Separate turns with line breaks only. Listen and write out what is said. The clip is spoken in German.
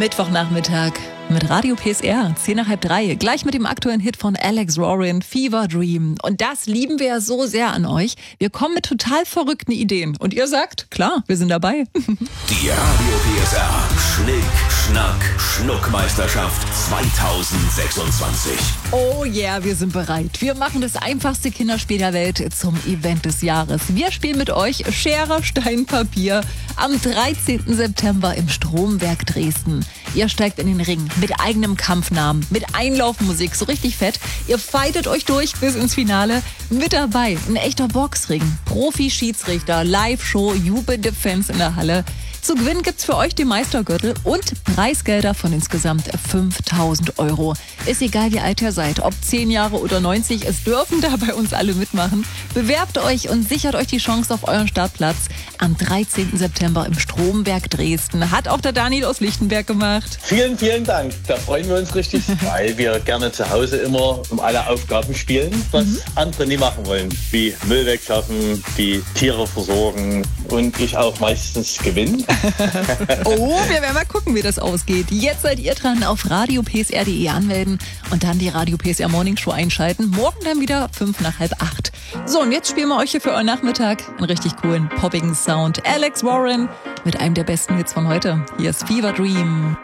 Mittwochnachmittag mit Radio PSR, 2:10. Gleich mit dem aktuellen Hit von Alex Warren, Fever Dream. Und das lieben wir ja so sehr an euch. Wir kommen mit total verrückten Ideen. Und ihr sagt, klar, wir sind dabei.
Die Radio PSR Schnick, Schnack, Schnuckmeisterschaft 2026.
Oh yeah, wir sind bereit. Wir machen das einfachste Kinderspiel der Welt zum Event des Jahres. Wir spielen mit euch Schere, Stein, Papier am 13. September im Stromwerk Dresden. Ihr steigt in den Ring mit eigenem Kampfnamen, mit Einlaufmusik, so richtig fett. Ihr fightet euch durch bis ins Finale. Mit dabei ein echter Boxring, Profi-Schiedsrichter, Live-Show, jubelnde Fans in der Halle. Zu gewinnen gibt's für euch den Meistergürtel und Preisgelder von insgesamt 5.000 €. Ist egal, wie alt ihr seid, ob 10 Jahre oder 90, es dürfen da bei uns alle mitmachen. Bewerbt euch und sichert euch die Chance auf euren Startplatz am 13. September im Stromwerk Dresden. Hat auch der Daniel aus Lichtenberg gemacht.
Vielen, vielen Dank. Da freuen wir uns richtig, weil wir gerne zu Hause immer um alle Aufgaben spielen, was andere nie machen wollen. Wie Müll wegschaffen, die Tiere versorgen und ich auch meistens gewinne.
Oh, wir werden mal gucken, wie das ausgeht. Jetzt seid ihr dran, auf radiopsr.de anmelden und dann die Radio PSR Morning Show einschalten. Morgen dann wieder 7:55. So, und jetzt spielen wir euch hier für euren Nachmittag einen richtig coolen, poppigen Sound. Alex Warren mit einem der besten Hits von heute. Hier ist Fever Dream.